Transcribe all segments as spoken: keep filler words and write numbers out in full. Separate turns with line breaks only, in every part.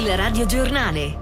Il radiogiornale.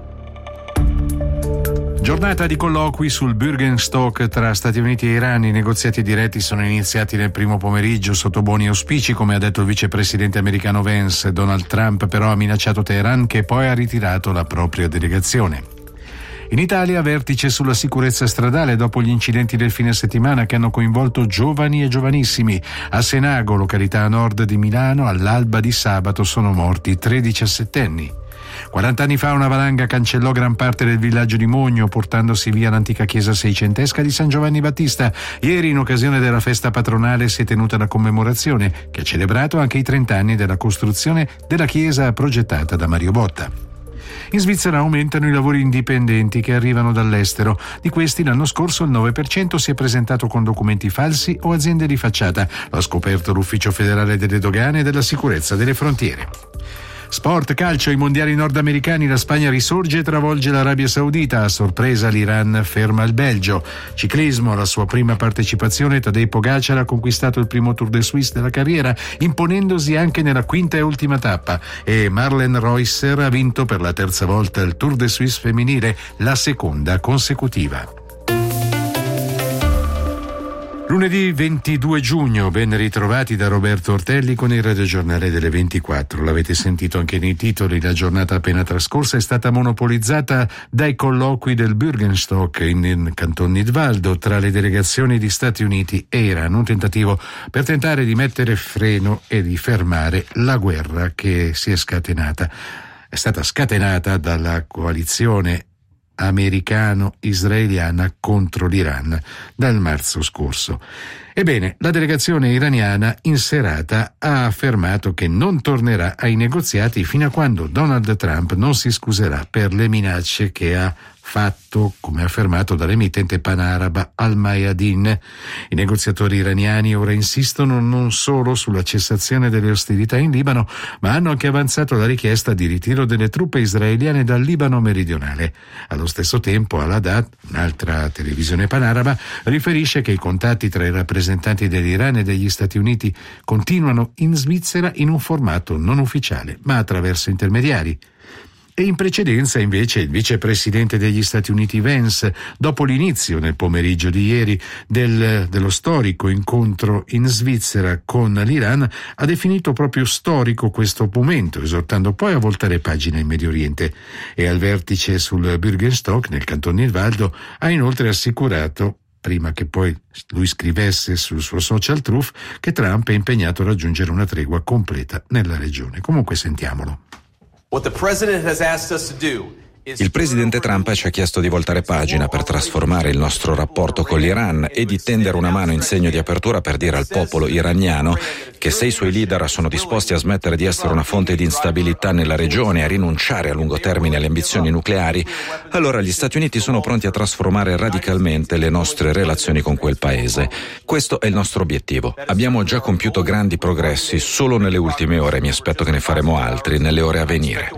Giornata di colloqui sul Bürgenstock tra Stati Uniti e Iran. I negoziati diretti sono iniziati nel primo pomeriggio sotto buoni auspici, come ha detto il vicepresidente americano Vance. Donald Trump però ha minacciato Teheran, che poi ha ritirato la propria delegazione. In Italia, vertice sulla sicurezza stradale dopo gli incidenti del fine settimana che hanno coinvolto giovani e giovanissimi. A Senago, località a nord di Milano, all'alba di sabato sono morti tre diciassettenni. quaranta anni fa una valanga cancellò gran parte del villaggio di Mogno, portandosi via l'antica chiesa seicentesca di San Giovanni Battista. Ieri, in occasione della festa patronale, si è tenuta la commemorazione che ha celebrato anche i trenta anni della costruzione della chiesa progettata da Mario Botta. In Svizzera aumentano i lavori indipendenti che arrivano dall'estero. Di questi l'anno scorso il nove per cento si è presentato con documenti falsi o aziende di facciata. Lo ha scoperto l'Ufficio federale delle dogane e della sicurezza delle frontiere. Sport, calcio, i mondiali nordamericani, la Spagna risorge e travolge l'Arabia Saudita, a sorpresa l'Iran ferma il Belgio. Ciclismo, alla sua prima partecipazione Tadej Pogacar ha conquistato il primo Tour de Suisse della carriera, imponendosi anche nella quinta e ultima tappa, e Marlen Reusser ha vinto per la terza volta il Tour de Suisse femminile, la seconda consecutiva. Lunedì ventidue giugno, ben ritrovati da Roberto Ortelli con il radiogiornale delle ventiquattro. L'avete sentito anche nei titoli, la giornata appena trascorsa è stata monopolizzata dai colloqui del Bürgenstock in, in Canton Nidwaldo tra le delegazioni di Stati Uniti e Iran, un tentativo per tentare di mettere freno e di fermare la guerra che si è scatenata. È stata scatenata dalla coalizione americano-israeliana contro l'Iran dal marzo scorso. Ebbene, la delegazione iraniana in serata ha affermato che non tornerà ai negoziati fino a quando Donald Trump non si scuserà per le minacce che ha fatto, come affermato dall'emittente panaraba Al Mayadeen. I negoziatori iraniani ora insistono non solo sulla cessazione delle ostilità in Libano, ma hanno anche avanzato la richiesta di ritiro delle truppe israeliane dal Libano meridionale. Allo stesso tempo, Al-Haddad, un'altra televisione panaraba, riferisce che i contatti tra i rappresentanti dell'Iran e degli Stati Uniti continuano in Svizzera in un formato non ufficiale, ma attraverso intermediari. E in precedenza, invece, il vicepresidente degli Stati Uniti Vance, dopo l'inizio nel pomeriggio di ieri del, dello storico incontro in Svizzera con l'Iran, ha definito proprio storico questo momento, esortando poi a voltare pagina in Medio Oriente. E al vertice sul Bürgenstock, nel Canton Nidwaldo, ha inoltre assicurato, prima che poi lui scrivesse sul suo social Truth, che Trump è impegnato a raggiungere una tregua completa nella regione. Comunque sentiamolo.
What the president has asked us to do
Il presidente Trump ci ha chiesto di voltare pagina per trasformare il nostro rapporto con l'Iran e di tendere una mano in segno di apertura per dire al popolo iraniano che se i suoi leader sono disposti a smettere di essere una fonte di instabilità nella regione e a rinunciare a lungo termine alle ambizioni nucleari, allora gli Stati Uniti sono pronti a trasformare radicalmente le nostre relazioni con quel paese. Questo è il nostro obiettivo. Abbiamo già compiuto grandi progressi solo nelle ultime ore e mi aspetto che ne faremo altri nelle ore a venire.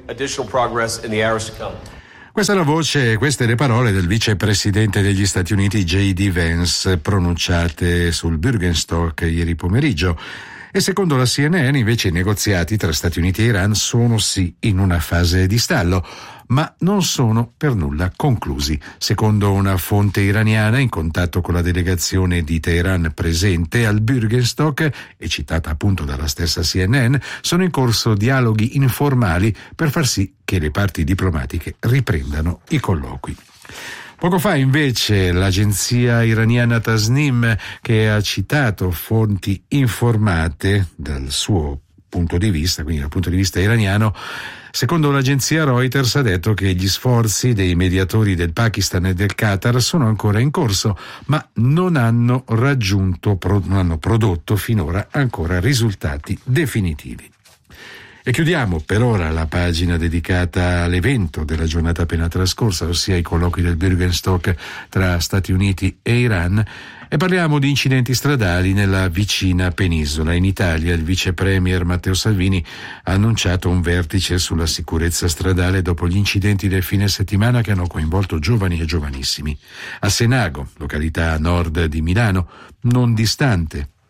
Questa è la voce, queste le parole del vicepresidente degli Stati Uniti J D Vance pronunciate sul Bürgenstock ieri pomeriggio. E secondo la C N N invece i negoziati tra Stati Uniti e Iran sono sì in una fase di stallo, ma non sono per nulla conclusi. Secondo una fonte iraniana in contatto con la delegazione di Teheran presente al Bürgenstock, e citata appunto dalla stessa C N N, sono in corso dialoghi informali per far sì che le parti diplomatiche riprendano i colloqui. Poco fa invece l'agenzia iraniana Tasnim, che ha citato fonti informate dal suo punto di vista, quindi dal punto di vista iraniano, secondo l'agenzia Reuters ha detto che gli sforzi dei mediatori del Pakistan e del Qatar sono ancora in corso, ma non hanno raggiunto, non hanno prodotto finora ancora risultati definitivi. E chiudiamo per ora la pagina dedicata all'evento della giornata appena trascorsa, ossia i colloqui del Bürgenstock tra Stati Uniti e Iran, e parliamo di incidenti stradali nella vicina penisola. In Italia il vice premier Matteo Salvini ha annunciato un vertice sulla sicurezza stradale dopo gli incidenti del fine settimana che hanno coinvolto giovani e giovanissimi. A Senago, località a nord di Milano, non distante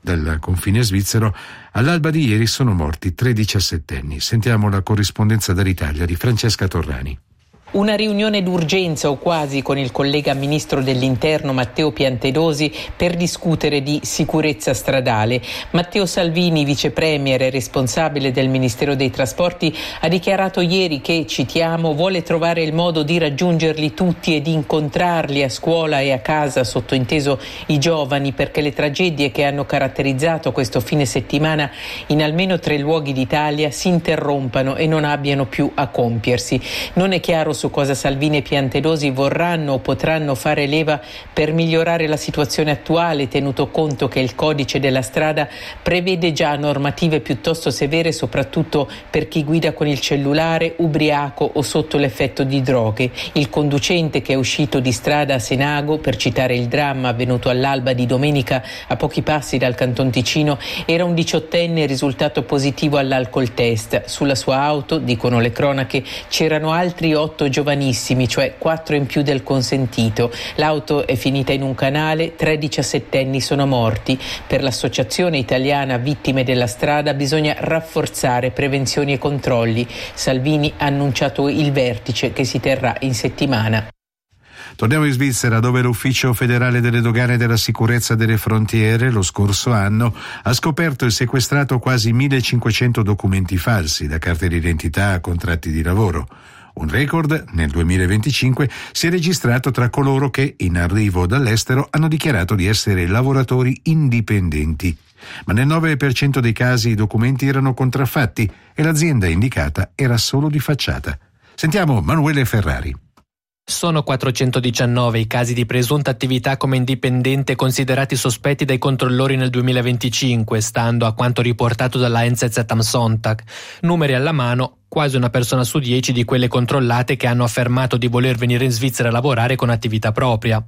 dal confine svizzero, all'alba di ieri sono morti tre diciassettenni. Sentiamo la corrispondenza dall'Italia di Francesca Torrani.
Una riunione d'urgenza o quasi con il collega ministro dell'Interno Matteo Piantedosi per discutere di sicurezza stradale. Matteo Salvini, vice premier e responsabile del Ministero dei Trasporti, ha dichiarato ieri che, citiamo, vuole trovare il modo di raggiungerli tutti e di incontrarli a scuola e a casa, sottointeso i giovani, perché le tragedie che hanno caratterizzato questo fine settimana in almeno tre luoghi d'Italia si interrompano e non abbiano più a compiersi. Non è chiaro su cosa Salvini e Piantedosi vorranno o potranno fare leva per migliorare la situazione attuale, tenuto conto che il codice della strada prevede già normative piuttosto severe, soprattutto per chi guida con il cellulare, ubriaco o sotto l'effetto di droghe. Il conducente che è uscito di strada a Senago, per citare il dramma avvenuto all'alba di domenica a pochi passi dal Canton Ticino, era un diciottenne risultato positivo all'alcol test. Sulla sua auto, dicono le cronache, c'erano altri otto giovanissimi, cioè quattro in più del consentito. L'auto è finita in un canale, tre diciassettenni sono morti. Per l'Associazione Italiana Vittime della Strada bisogna rafforzare prevenzioni e controlli. Salvini ha annunciato il vertice che si terrà in settimana.
Torniamo in Svizzera, dove l'Ufficio federale delle dogane e della sicurezza delle frontiere lo scorso anno ha scoperto e sequestrato quasi millecinquecento documenti falsi, da carte d'identità a contratti di lavoro. Un record nel duemilaventicinque si è registrato tra coloro che, in arrivo dall'estero, hanno dichiarato di essere lavoratori indipendenti. Ma nel nove per cento dei casi i documenti erano contraffatti e l'azienda indicata era solo di facciata. Sentiamo Manuele Ferrari.
Sono quattrocentodiciannove i casi di presunta attività come indipendente considerati sospetti dai controllori nel duemilaventicinque, stando a quanto riportato dalla N Z Z am Sonntag. Numeri alla mano, quasi una persona su dieci di quelle controllate che hanno affermato di voler venire in Svizzera a lavorare con attività propria.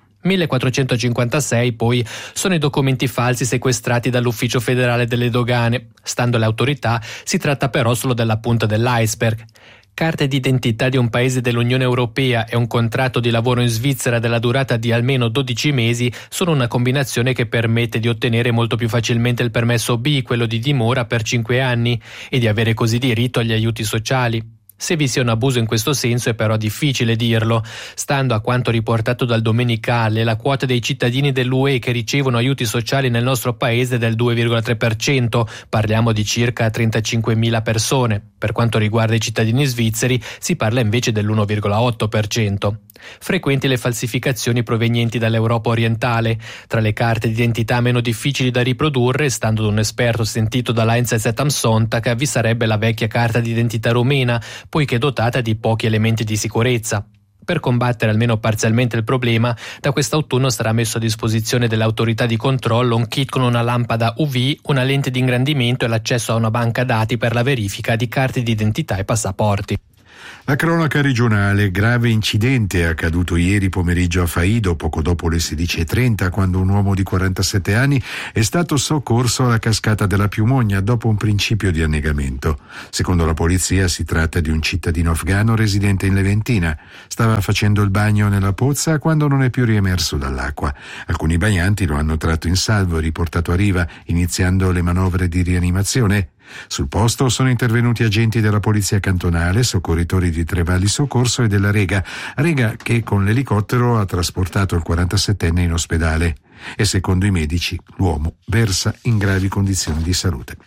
millequattrocentocinquantasei poi sono i documenti falsi sequestrati dall'Ufficio federale delle dogane. Stando alle autorità, si tratta però solo della punta dell'iceberg. Carte d'identità di un paese dell'Unione Europea e un contratto di lavoro in Svizzera della durata di almeno dodici mesi sono una combinazione che permette di ottenere molto più facilmente il permesso B, quello di dimora, per cinque anni, e di avere così diritto agli aiuti sociali. Se vi sia un abuso in questo senso è però difficile dirlo. Stando a quanto riportato dal Domenicale, la quota dei cittadini dell'U E che ricevono aiuti sociali nel nostro paese è del due virgola tre per cento, parliamo di circa trentacinquemila persone. Per quanto riguarda i cittadini svizzeri si parla invece dell'uno virgola otto per cento. Frequenti le falsificazioni provenienti dall'Europa orientale. Tra le carte d'identità meno difficili da riprodurre, stando ad un esperto sentito dalla N Z Z am Sonntag, vi sarebbe la vecchia carta d'identità rumena, poiché dotata di pochi elementi di sicurezza. Per combattere almeno parzialmente il problema, da quest'autunno sarà messo a disposizione dell'autorità di controllo un kit con una lampada U V, una lente di ingrandimento e l'accesso a una banca dati per la verifica di carte d'identità e passaporti.
La cronaca regionale: grave incidente accaduto ieri pomeriggio a Faido, poco dopo le sedici e trenta, quando un uomo di quarantasette anni è stato soccorso alla cascata della Piumogna dopo un principio di annegamento. Secondo la polizia si tratta di un cittadino afghano residente in Leventina. Stava facendo il bagno nella pozza quando non è più riemerso dall'acqua. Alcuni bagnanti lo hanno tratto in salvo e riportato a riva, iniziando le manovre di rianimazione. Sul posto sono intervenuti agenti della polizia cantonale, soccorritori di Trevalli Soccorso e della Rega, Rega che con l'elicottero ha trasportato il quarantasettenne in ospedale e secondo i medici l'uomo versa in gravi condizioni di salute.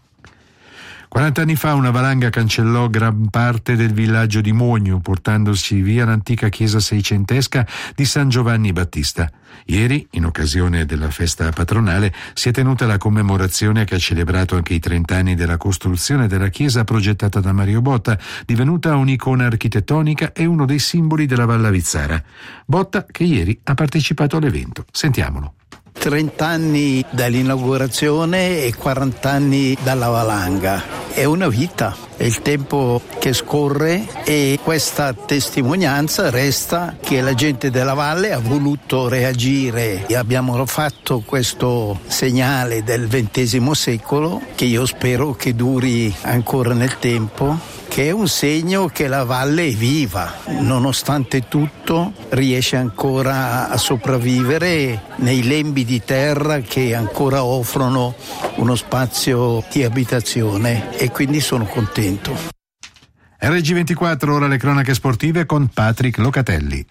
quaranta anni fa una valanga cancellò gran parte del villaggio di Muogno, portandosi via l'antica chiesa seicentesca di San Giovanni Battista. Ieri, in occasione della festa patronale, si è tenuta la commemorazione che ha celebrato anche i trent'anni della costruzione della chiesa progettata da Mario Botta, divenuta un'icona architettonica e uno dei simboli della Val Avizzara. Botta che ieri ha partecipato all'evento. Sentiamolo.
trenta anni dall'inaugurazione e quaranta anni dalla valanga. È una vita, è il tempo che scorre e questa testimonianza resta che la gente della valle ha voluto reagire e abbiamo fatto questo segnale del ventesimo secolo che io spero che duri ancora nel tempo, che è un segno che la valle è viva, nonostante tutto riesce ancora a sopravvivere nei lembi di terra che ancora offrono uno spazio di abitazione, e quindi sono contento.
R G ventiquattro, ora le cronache sportive con Patrick Locatelli.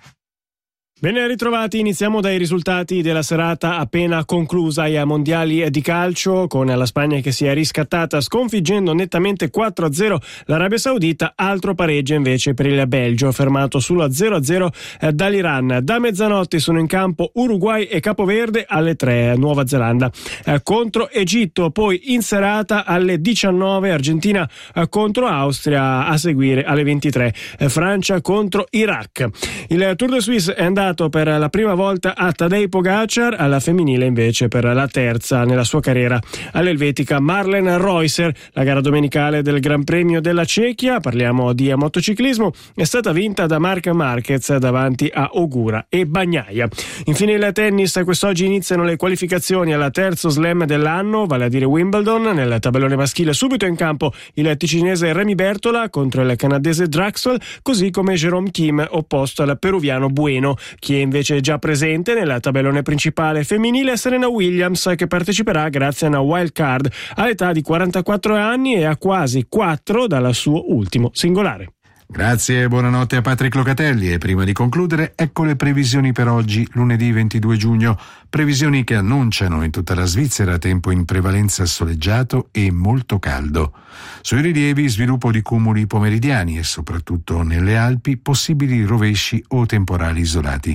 Ben ritrovati, iniziamo dai risultati della serata appena conclusa ai mondiali di calcio, con la Spagna che si è riscattata sconfiggendo nettamente quattro a zero l'Arabia Saudita, altro pareggio invece per il Belgio, fermato sullo zero a zero dall'Iran. Da mezzanotte sono in campo Uruguay e Capoverde, alle tre Nuova Zelanda contro Egitto, poi in serata alle diciannove Argentina contro Austria, a seguire alle ventitré Francia contro Iraq. Il Tour de Suisse è andato per la prima volta a Tadej Pogacar, alla femminile invece per la terza nella sua carriera all'elvetica Marlen Reusser. La gara domenicale del Gran Premio della Cechia, parliamo di motociclismo, è stata vinta da Marc Marquez davanti a Ogura e Bagnaia. Infine il tennis, quest'oggi iniziano le qualificazioni al terzo slam dell'anno, vale a dire Wimbledon. Nel tabellone maschile subito in campo il ticinese Remy Bertola contro il canadese Draxwell, così come Jerome Kim opposto al peruviano Bueno. Chi è invece già presente nel tabellone principale femminile è Serena Williams, che parteciperà grazie a una wild card all'età di quarantaquattro anni e a quasi quattro dal suo ultimo singolare.
Grazie e buonanotte a Patrick Locatelli. E prima di concludere, ecco le previsioni per oggi, lunedì ventidue giugno. Previsioni che annunciano in tutta la Svizzera tempo in prevalenza soleggiato e molto caldo. Sui rilievi sviluppo di cumuli pomeridiani e soprattutto nelle Alpi possibili rovesci o temporali isolati.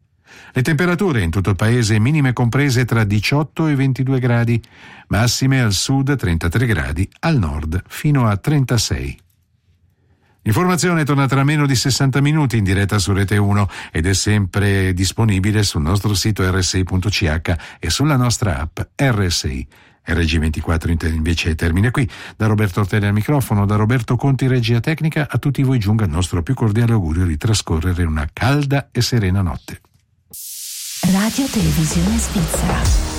Le temperature in tutto il paese minime comprese tra diciotto e ventidue gradi, massime al sud trentatré gradi, al nord fino a trentasei. L'informazione torna tra meno di sessanta minuti in diretta su Rete uno ed è sempre disponibile sul nostro sito erre sei punto ci acca e sulla nostra app erre sei. R G ventiquattro invece termina qui. Da Roberto Ortelli al microfono, da Roberto Conti regia tecnica, a tutti voi giunga il nostro più cordiale augurio di trascorrere una calda e serena notte.
Radio Televisione Svizzera.